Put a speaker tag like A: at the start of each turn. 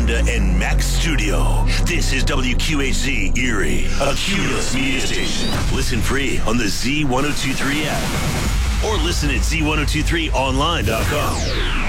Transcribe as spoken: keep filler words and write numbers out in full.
A: Amanda and Max Studio. This is W Q H Z Erie, a Cumulus media station. Listen free on the Z ten twenty-three app or listen at Z ten twenty-three online dot com.